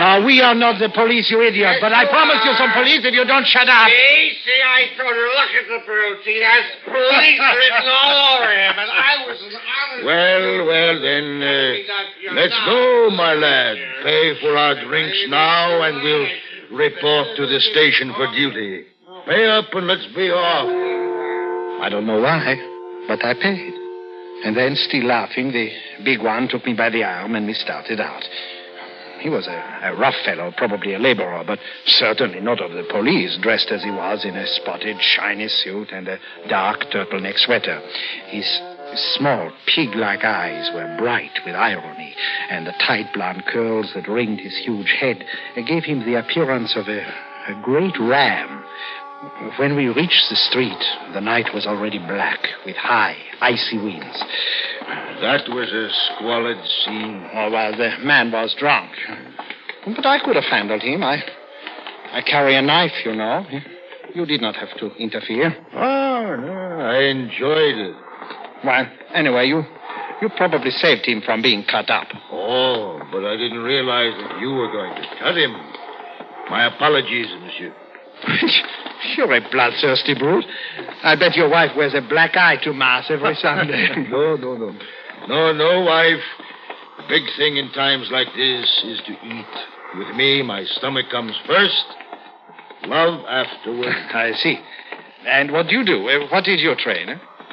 No, we are not the police, you idiot. But I promise you some police if you don't shut up. See, I told you, look at the brute. He has police written all over him, and I was an honest... Well, then, let's go, my lad. Pay for our drinks now, and we'll report to the station for duty. Pay up and let's be off. I don't know why, but I paid. And then, still laughing, the big one took me by the arm and we started out. He was a rough fellow, probably a laborer, but certainly not of the police, dressed as he was in a spotted, shiny suit and a dark turtleneck sweater. His small, pig-like eyes were bright with irony, and the tight blonde curls that ringed his huge head gave him the appearance of a great ram. When we reached the street, the night was already black with high, icy winds. That was a squalid scene. Oh, well, the man was drunk. But I could have handled him. I carry a knife, you know. You did not have to interfere. Oh, no, I enjoyed it. Well, anyway, you probably saved him from being cut up. Oh, but I didn't realize that you were going to cut him. My apologies, monsieur. You're a bloodthirsty brute. I bet your wife wears a black eye to Mass every Sunday. No, wife. The big thing in times like this is to eat. With me, my stomach comes first, love afterward. I see. And what do you do? What is your trade?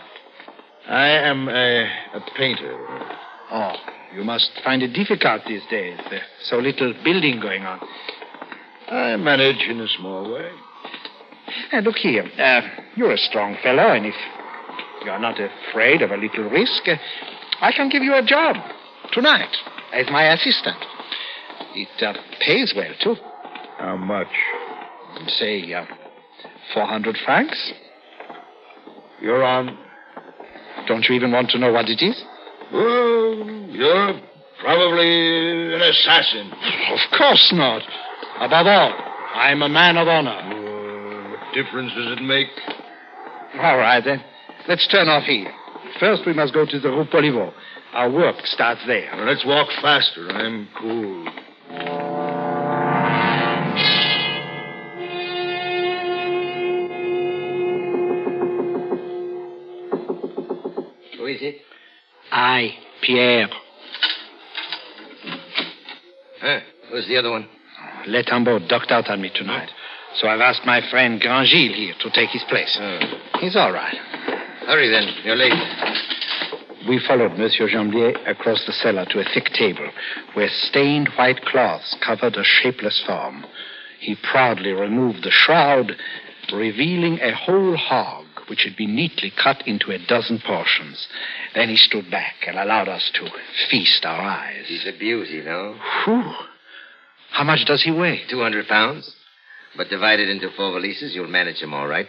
I am a painter. Oh, you must find it difficult these days. There's so little building going on. I manage in a small way. Look here. You're a strong fellow, and if you're not afraid of a little risk, I can give you a job tonight as my assistant. It pays well, too. How much? Say, 400 francs. You're on. Don't you even want to know what it is? Well, you're probably an assassin. Of course not. Above all, I'm a man of honor. What difference does it make? All right, then. Let's turn off here. First, we must go to the Rue Poliveau. Our work starts there. Well, let's walk faster. I'm cool. Who is it? I, Pierre. Who's the other one? Letambeau ducked out on me tonight. So I've asked my friend Grangil here to take his place. He's all right. Hurry, then. You're late. We followed Monsieur Jamblier across the cellar to a thick table where stained white cloths covered a shapeless form. He proudly removed the shroud, revealing a whole hog which had been neatly cut into a dozen portions. Then he stood back and allowed us to feast our eyes. He's a beauty, you know. Whew. How much does he weigh? 200 pounds. But divided into 4 valises, you'll manage him all right.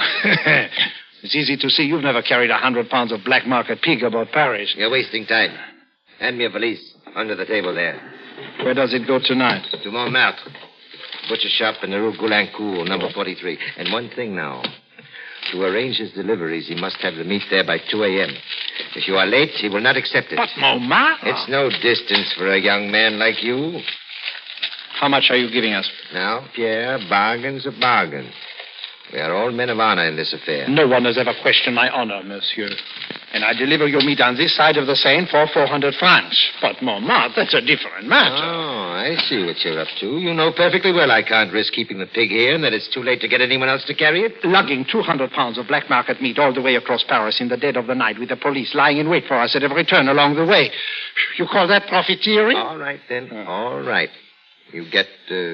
It's easy to see you've never carried 100 pounds of black market pig about Paris. You're wasting time. Hand me a valise under the table there. Where does it go tonight? To Montmartre. Butcher shop in the Rue Goulincourt, number 43. And one thing now. To arrange his deliveries, he must have the meat there by 2 a.m. If you are late, he will not accept it. But Montmartre? It's no distance for a young man like you. How much are you giving us? Now, Pierre, bargain's a bargain. We are all men of honor in this affair. No one has ever questioned my honor, monsieur. And I deliver your meat on this side of the Seine for 400 francs. But Montmartre, that's a different matter. Oh, I see what you're up to. You know perfectly well I can't risk keeping the pig here and that it's too late to get anyone else to carry it. Lugging 200 pounds of black market meat all the way across Paris in the dead of the night with the police lying in wait for us at every turn along the way. You call that profiteering? All right, then. All right. You get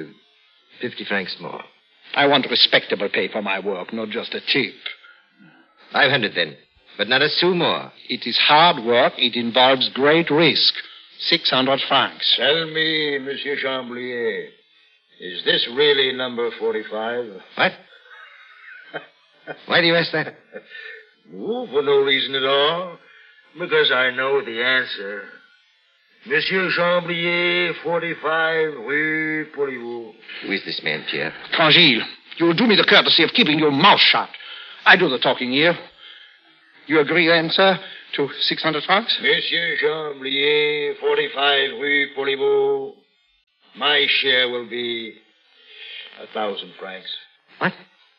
50 francs more. I want respectable pay for my work, not just a tip. 500, then. But not a sou more. It is hard work. It involves great risk. 600 francs. Tell me, Monsieur Chamblier, is this really number 45? What? Why do you ask that? Oh, for no reason at all. Because I know the answer. Monsieur Chamblier, 45, Rue Poliveau. Who is this man, Pierre? Grangil, you will do me the courtesy of keeping your mouth shut. I do the talking here. You agree then, sir, to 600 francs? Monsieur Chamblier, 45, Rue Poliveau. My share will be 1,000 francs. What?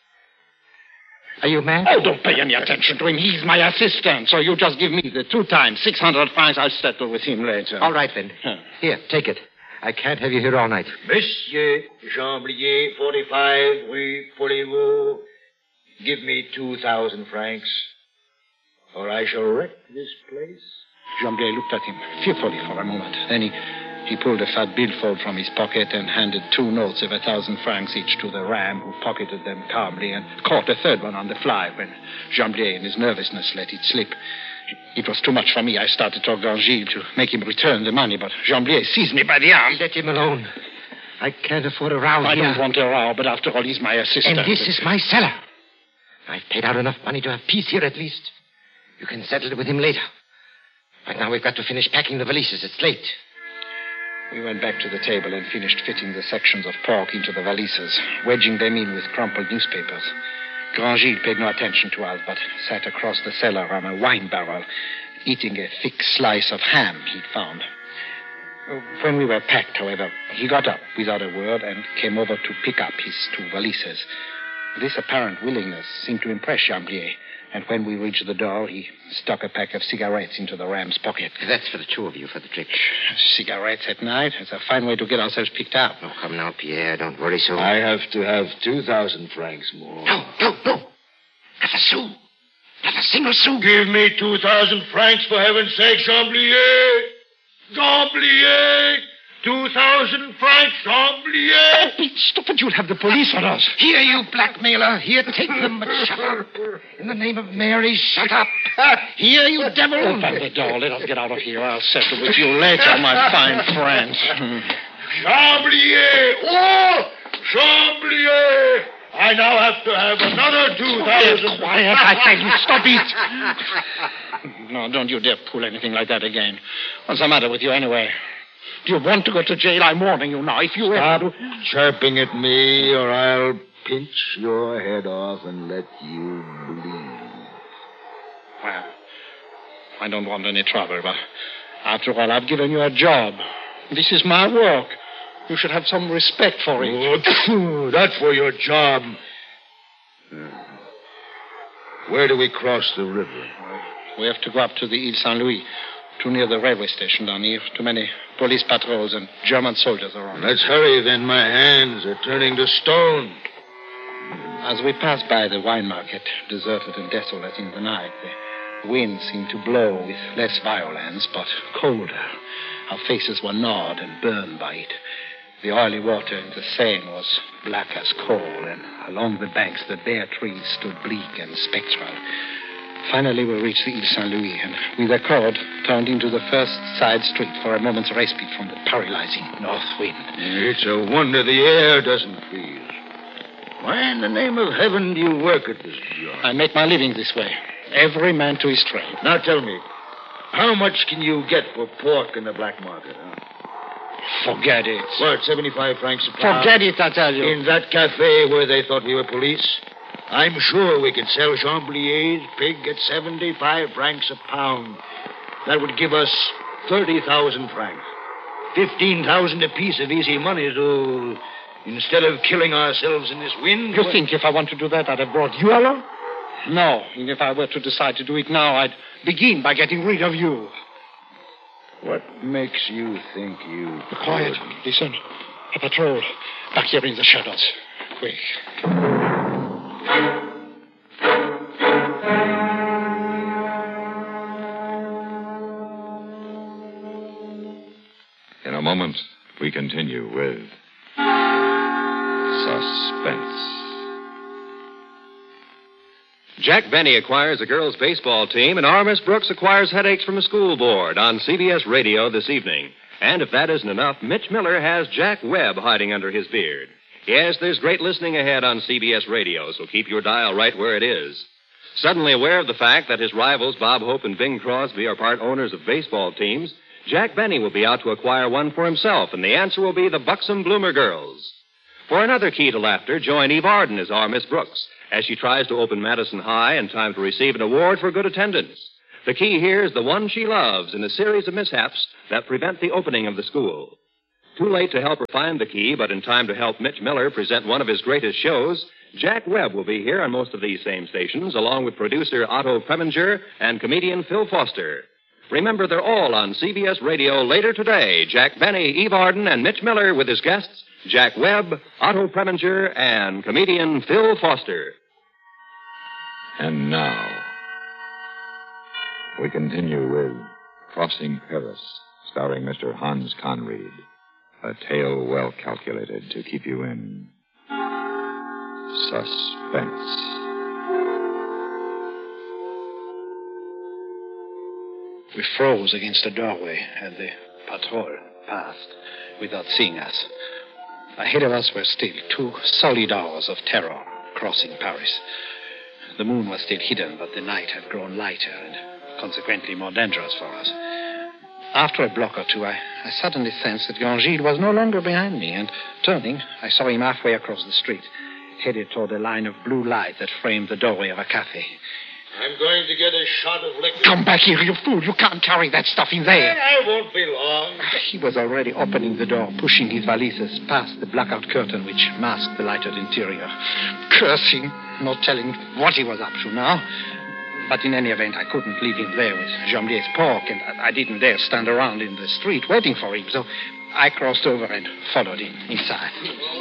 Are you mad? Oh, don't pay any attention to him. He's my assistant. So you just give me the 2 times 600 francs. I'll settle with him later. All right, then. Here, take it. I can't have you here all night. Monsieur Jamblier, 45 Rue Polevo. Give me 2,000 francs, or I shall wreck this place. Jamblier looked at him fearfully for a moment. Then he pulled a fat billfold from his pocket and handed 2 notes of 1,000 francs each to the ram, who pocketed them calmly and caught a third one on the fly when Jamblier, in his nervousness, let it slip. It was too much for me. I started to Gangil to make him return the money, but Jamblier seized me by the arm. Let him alone. I can't afford a row I here. don't want a row, but after all, he's my assistant. And this is my cellar. I've paid out enough money to have peace here at least. You can settle it with him later. But now we've got to finish packing the valises. It's late. We went back to the table and finished fitting the sections of pork into the valises, wedging them in with crumpled newspapers. Grangil paid no attention to us, but sat across the cellar on a wine barrel, eating a thick slice of ham he'd found. When we were packed, however, he got up without a word and came over to pick up his 2 valises. This apparent willingness seemed to impress Jamblier, and when we reached the door, he stuck a pack of cigarettes into the ram's pocket. That's for the 2 of you, for the trick. Cigarettes at night? It's a fine way to get ourselves picked up. Oh, come now, Pierre. Don't worry so. I have to have 2,000 francs more. No. Not a sou. Not a single sou. Give me 2,000 francs, for heaven's sake, Jamblier! Jamblier! 2,000 francs, Jamblier! Be stupid, you'll have the police on us. Here, you blackmailer. Here, take them, but shut up. In the name of Mary, shut up. Here, you devil. Open the door. Let us get out of here. I'll settle with you later, my fine friend. Jamblier! Oh! Jamblier! I now have to have another 2,000. Quiet, I tell you. Stop it. No, don't you dare pull anything like that again. What's the matter with you anyway? Do you want to go to jail? I'm warning you now. If you Stop ever... chirping at me, or I'll pinch your head off and let you bleed. Well, I don't want any trouble, but after all, I've given you a job. This is my work. You should have some respect for it. Oh, that's for your job. Where do we cross the river? We have to go up to the Ile Saint-Louis, too near the railway station down here. Too many police patrols and German soldiers around. Let's hurry, then. My hands are turning to stone. As we passed by the wine market, deserted and desolate in the night, the wind seemed to blow with less violence, but colder. Our faces were gnawed and burned by it. The oily water in the Seine was black as coal, and along the banks the bare trees stood bleak and spectral. Finally, we reached the Ile Saint-Louis, and with a cord, turned into the first side street for a moment's respite from the paralyzing north wind. It's a wonder the air doesn't freeze. Why in the name of heaven do you work at this job? I make my living this way. Every man to his trade. Now tell me, how much can you get for pork in the black market, huh? Forget it. What, 75 francs a pound? Forget it, I tell you. In that cafe where they thought we were police? I'm sure we could sell Jamblier's pig at 75 francs a pound. That would give us 30,000 francs. 15,000 apiece of easy money to... Instead of killing ourselves in this wind... You think if I want to do that, I'd have brought you along? No. And if I were to decide to do it now, I'd begin by getting rid of you. What makes you think you... Be quiet. Listen. A patrol. Back here in the shadows. Quick. In a moment, we continue with Suspense. Jack Benny acquires a girls' baseball team, and R. Miss Brooks acquires headaches from a school board on CBS Radio this evening. And if that isn't enough, Mitch Miller has Jack Webb hiding under his beard. Yes, there's great listening ahead on CBS Radio, so keep your dial right where it is. Suddenly aware of the fact that his rivals Bob Hope and Bing Crosby are part owners of baseball teams, Jack Benny will be out to acquire one for himself, and the answer will be the Buxom Bloomer Girls. For another key to laughter, join Eve Arden as R. Miss Brooks as she tries to open Madison High in time to receive an award for good attendance. The key here is the one she loves in a series of mishaps that prevent the opening of the school. Too late to help her find the key, but in time to help Mitch Miller present one of his greatest shows, Jack Webb will be here on most of these same stations, along with producer Otto Preminger and comedian Phil Foster. Remember, they're all on CBS Radio later today. Jack Benny, Eve Arden, and Mitch Miller with his guests, Jack Webb, Otto Preminger, and comedian Phil Foster. And now, we continue with Crossing Paris, starring Mr. Hans Conried. A tale well calculated to keep you in suspense. We froze against the doorway, and the patrol passed without seeing us. Ahead of us were still 2 solid hours of terror crossing Paris. The moon was still hidden, but the night had grown lighter and consequently more dangerous for us. After a block or two, I suddenly sensed that Grandgil was no longer behind me, and turning, I saw him halfway across the street, headed toward a line of blue light that framed the doorway of a cafe. I'm going to get a shot of liquor. Come back here, you fool. You can't carry that stuff in there. I won't be long. He was already opening the door, pushing his valises past the blackout curtain which masked the lighted interior. Cursing, not telling what he was up to now. But in any event, I couldn't leave him there with Jamblier's pork, and I didn't dare stand around in the street waiting for him, so I crossed over and followed him inside.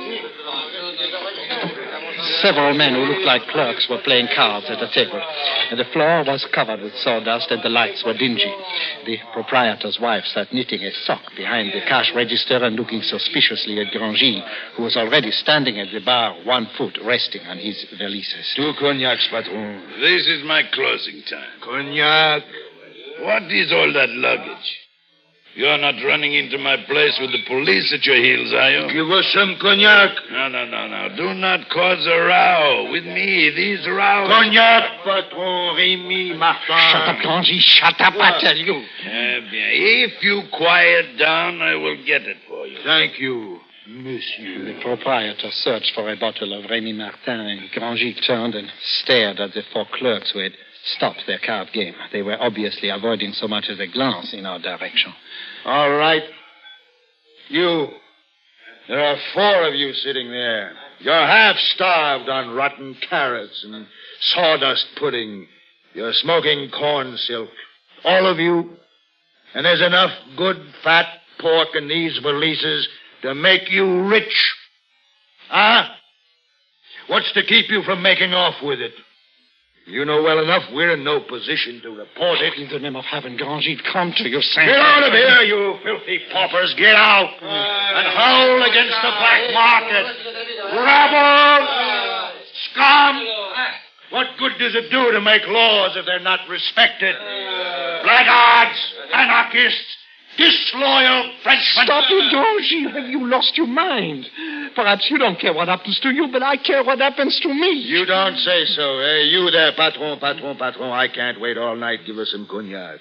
Several men who looked like clerks were playing cards at a table, and the floor was covered with sawdust and the lights were dingy. The proprietor's wife sat knitting a sock behind the cash register and looking suspiciously at Grandgil, who was already standing at the bar, 1 foot resting on his valises. 2 cognacs, patron. This is my closing time. Cognac. What is all that luggage? You're not running into my place with the police at your heels, are you? Give us some cognac. No. Do not cause a row. With me, these rows... Cognac, patron, Rémy Martin. Shut up, Grandgil. Shut up, I tell you. If you quiet down, I will get it for you. Thank you, monsieur. The proprietor searched for a bottle of Rémy Martin, and Grandgil turned and stared at the 4 clerks who had stopped their card game. They were obviously avoiding so much as a glance in our direction. All right. You. There are 4 of you sitting there. You're half-starved on rotten carrots and sawdust pudding. You're smoking corn silk. All of you. And there's enough good, fat pork in these valises to make you rich. Huh? What's to keep you from making off with it? You know well enough we're in no position to report it. In the name of heaven, Grandgil, come to your senses. Get out of here, you filthy paupers. Get out. And howl against the black market. Rabble! Scum! What good does it do to make laws if they're not respected? Blackguards! Anarchists! Disloyal Frenchmen! Stop it, Grandgil. Have you lost your mind? Perhaps you don't care what happens to you, but I care what happens to me. You don't say so, eh? You there, patron. I can't wait all night. Give us some cognac.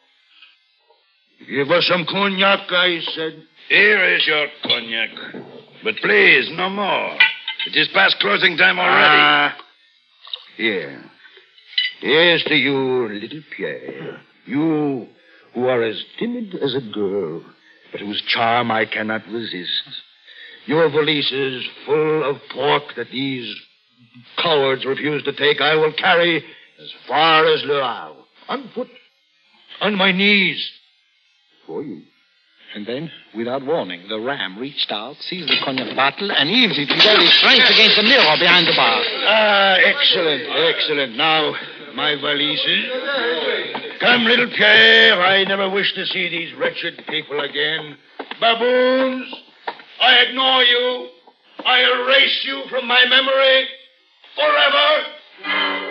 Give us some cognac, I said. Here is your cognac. But please, no more. It is past closing time already. Here. Here's to you, little Pierre. You who are as timid as a girl, but whose charm I cannot resist. Your valises full of pork that these cowards refuse to take, I will carry as far as Le Havre, on foot, on my knees, for you. And then, without warning, the ram reached out, seized the cognac bottle, and heaved it with all his strength against the mirror behind the bar. Excellent. Now, my valises. Come, little Pierre. I never wish to see these wretched people again. Baboons, I ignore you. I erase you from my memory forever.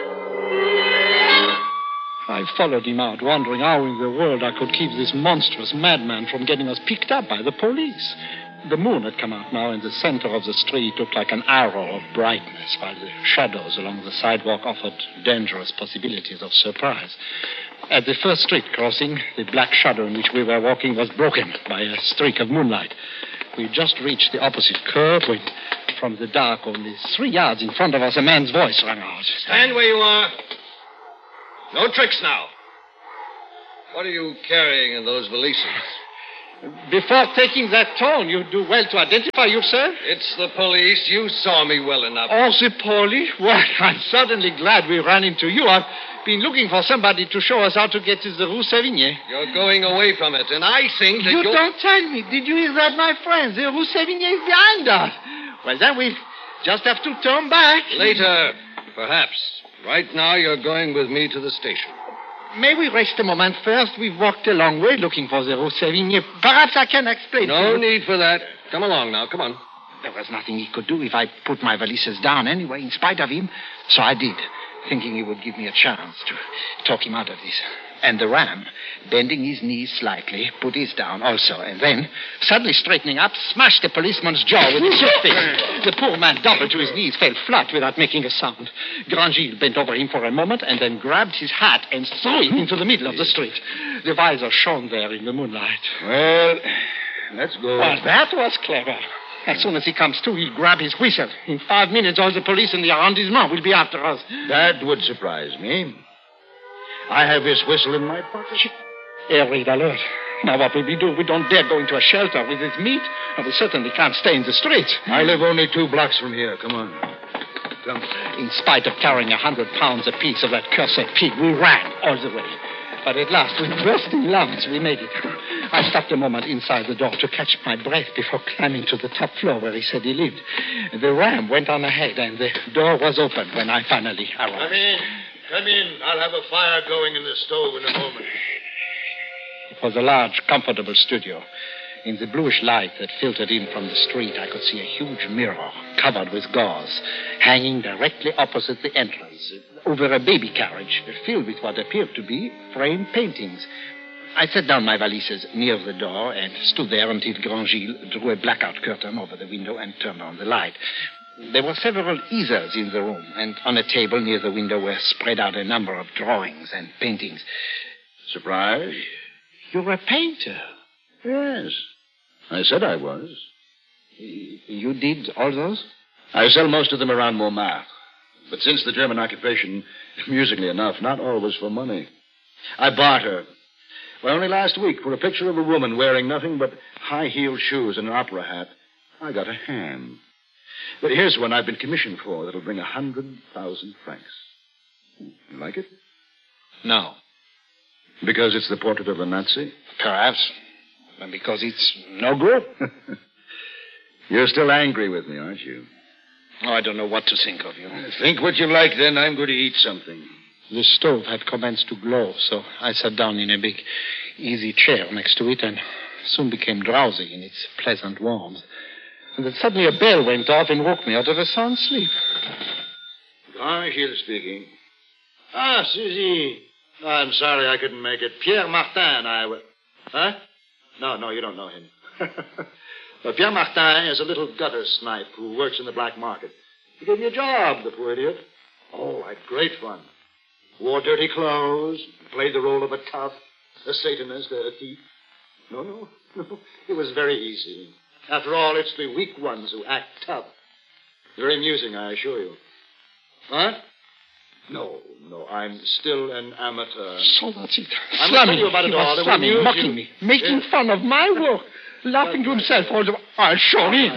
I followed him out, wondering how in the world I could keep this monstrous madman from getting us picked up by the police. The moon had come out now, and the center of the street looked like an arrow of brightness, while the shadows along the sidewalk offered dangerous possibilities of surprise. At the first street crossing, the black shadow in which we were walking was broken by a streak of moonlight. We just reached the opposite curve when, from the dark, only 3 yards in front of us, a man's voice rang out. Stand where you are. No tricks now. What are you carrying in those valises? Before taking that tone, you do well to identify yourself. It's the police. You saw me well enough. Oh, the police? Well, I'm certainly glad we ran into you. I've been looking for somebody to show us how to get to the Rue Sévigné. You're going away from it, and I think that You don't tell me. Did you hear that, my friends? The Rue Sévigné is behind us. Well, then we just have to turn back. Later, perhaps. Right now, you're going with me to the station. May we rest a moment first? We've walked a long way looking for the Rue Sévigné. Perhaps I can explain. No need for that. Come along now. Come on. There was nothing he could do if I put my valises down anyway, in spite of him. So I did, thinking he would give me a chance to talk him out of this. And the ram, bending his knees slightly, put his down also, and then, suddenly straightening up, smashed the policeman's jaw with his fist. The poor man doubled to his knees, fell flat without making a sound. Grandgilles bent over him for a moment and then grabbed his hat and threw it into the middle of the street. The visor shone there in the moonlight. Well, let's go. Well, that was clever. As soon as he comes to, he'll grab his whistle. In 5 minutes, all the police in the arrondissement will be after us. That would surprise me. I have his whistle in my pocket. Air raid alert. Now what will we do? We don't dare go into a shelter with his meat, and we certainly can't stay in the streets. I live only 2 blocks from here. Come on. Come. In spite of carrying 100 pounds apiece of that cursed pig, we ran all the way. But at last, with bursting lungs, we made it. I stopped a moment inside the door to catch my breath before climbing to the top floor where he said he lived. The ram went on ahead, and the door was open when I finally arrived. Come in. Come in. I'll have a fire going in the stove in a moment. It was a large, comfortable studio. In the bluish light that filtered in from the street, I could see a huge mirror covered with gauze, hanging directly opposite the entrance, over a baby carriage filled with what appeared to be framed paintings. I set down my valises near the door and stood there until Grandgilles drew a blackout curtain over the window and turned on the light. There were several easels in the room, and on a table near the window were spread out a number of drawings and paintings. Surprise? You're a painter. Yes. I said I was. You did all those? I sell most of them around Montmartre. But since the German occupation, amusingly enough, not always for money. I barter. Well, only last week, for a picture of a woman wearing nothing but high-heeled shoes and an opera hat, I got a ham. But here's one I've been commissioned for that'll bring 100,000 francs. You like it? No. Because it's the portrait of a Nazi? Perhaps. And because it's no good. You're still angry with me, aren't you? Oh, I don't know what to think of you. Think what you like, then. I'm going to eat something. The stove had commenced to glow, so I sat down in a big, easy chair next to it and soon became drowsy in its pleasant warmth. And then suddenly a bell went off and woke me out of a sound sleep. Grandgilles speaking. Ah, Suzy. Oh, I'm sorry I couldn't make it. Pierre Martin, Huh? No, you don't know him. Well, Pierre Martin is a little gutter snipe who works in the black market. He gave me a job, the poor idiot. Oh, I had great fun. Wore dirty clothes, played the role of a tough, a Satanist, a thief. No. It was very easy. After all, it's the weak ones who act tough. Very amusing, I assure you. Huh? No, I'm still an amateur. So that's it. I'm going to tell you about it all. Slamming, mocking me, making fun of my work, laughing to himself all the while. I'll show him.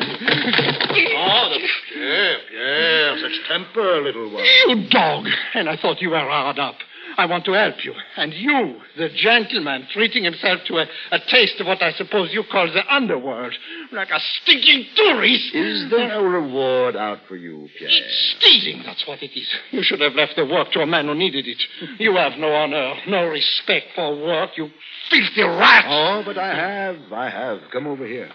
Pierre, such temper, little one. You dog. And I thought you were hard up. I want to help you. And you, the gentleman, treating himself to a taste of what I suppose you call the underworld, like a stinking tourist. Is there a reward out for you, Pierre? It's stealing, that's what it is. You should have left the work to a man who needed it. You have no honor, no respect for work, you filthy rat. Oh, but I have. Come over here.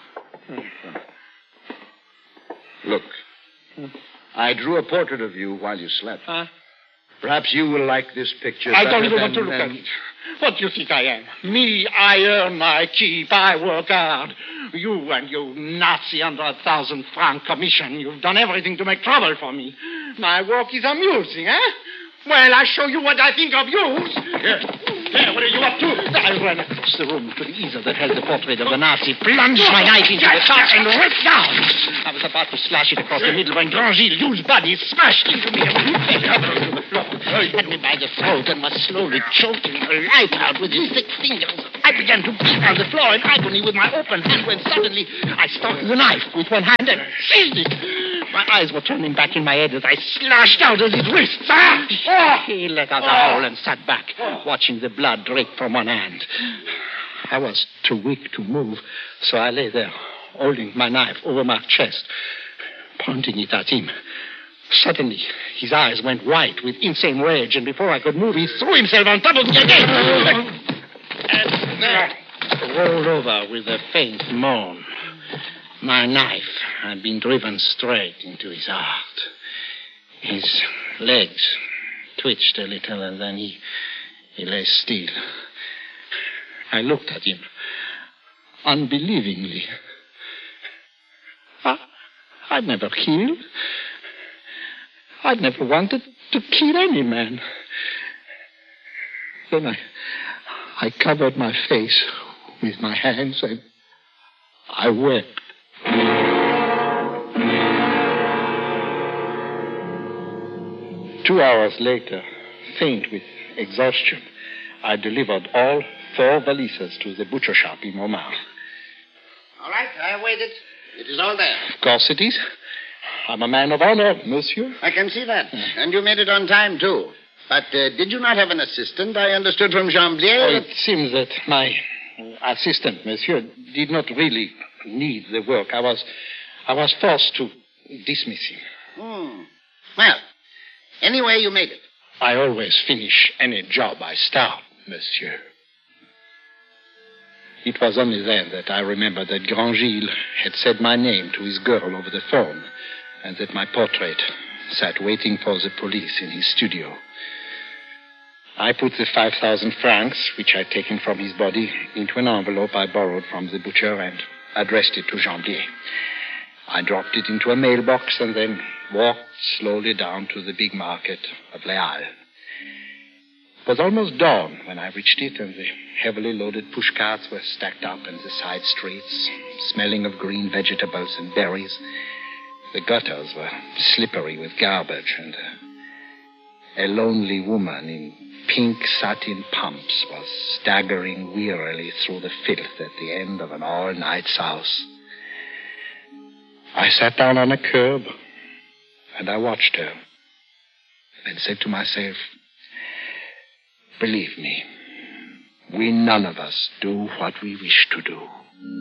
Look, I drew a portrait of you while you slept. Huh? Perhaps you will like this picture. I don't even want to look at it. What do you think I am? Me, I earn, I keep, I work hard. You and your Nazi 100,000 franc commission, you've done everything to make trouble for me. My work is amusing, eh? Well, I show you what I think of you. Here. There, what are you up to? I ran across the room to the easel that held the portrait of the Nazi, plunged my knife into the top, and ripped down. I was about to slash it across the middle when Grangille, huge body, smashed into me and fell to the floor. Had me by the throat and was slowly choking the life out with his thick fingers. I began to beat on the floor in agony with my open hand when suddenly I stopped the knife with one hand and seized it. My eyes were turning back in my head as I slashed out at his wrists. He let out a howl and sat back, watching the blood drip from one hand. I was too weak to move, so I lay there, holding my knife over my chest, pointing it at him. Suddenly, his eyes went white with insane rage, and before I could move, he threw himself on top of me again. And rolled over with a faint moan. My knife had been driven straight into his heart. His legs twitched a little, and then he lay still. I looked at him unbelievingly. I'd never killed. I'd never wanted to kill any man. Then I covered my face with my hands and I wept. Two hours later, faint with exhaustion, I delivered all 4 valises to the butcher shop in Montmartre. All right, I waited. It is all there. Of course it is. I'm a man of honor, monsieur. I can see that. And you made it on time, too. But did you not have an assistant? I understood from Jamblier. It seems that my assistant, monsieur, did not really need the work. I was forced to dismiss him. Well, anyway, you made it. I always finish any job I start, monsieur. It was only then that I remembered that Grangille had said my name to his girl over the phone, and that my portrait sat waiting for the police in his studio. I put the 5,000 francs, which I'd taken from his body, into an envelope I borrowed from the butcher and addressed it to Jamblier. I dropped it into a mailbox and then walked slowly down to the big market of Les Halles. It was almost dawn when I reached it, and the heavily loaded pushcarts were stacked up in the side streets, smelling of green vegetables and berries. The gutters were slippery with garbage, and a lonely woman in pink satin pumps was staggering wearily through the filth at the end of an all-night souse. I sat down on a curb, and I watched her, and said to myself, believe me, we none of us do what we wish to do.